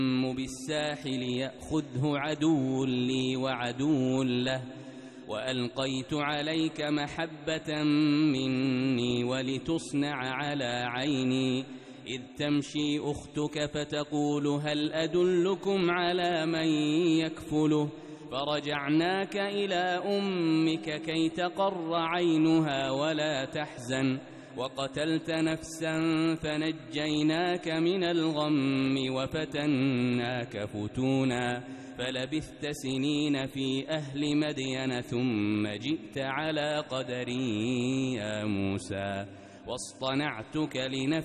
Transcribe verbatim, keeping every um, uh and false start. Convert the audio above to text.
بالساحل يأخذه عدو لي وعدو له، وألقيت عليك محبة مني ولتصنع على عيني، إذ تمشي أختك فتقول هل أدلكم على من يكفله، فرجعناك إلى أمك كي تقر عينها ولا تحزن، وقتلت نفسا فنجيناك من الغم وفتناك فتونا، فلبثت سنين في أهل مدين ثم جئت على قدري يا موسى، واصطنعتك لنفسي